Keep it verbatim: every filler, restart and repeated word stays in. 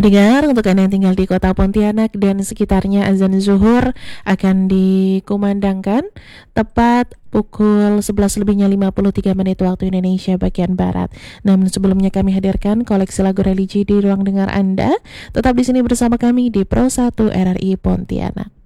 Pendengar, untuk Anda yang tinggal di kota Pontianak dan sekitarnya, azan zuhur akan dikumandangkan tepat pukul sebelas lebihnya lima puluh tiga menit waktu Indonesia bagian Barat. Namun sebelumnya kami hadirkan koleksi lagu religi di ruang dengar Anda. Tetap di sini bersama kami di Pro satu R R I Pontianak.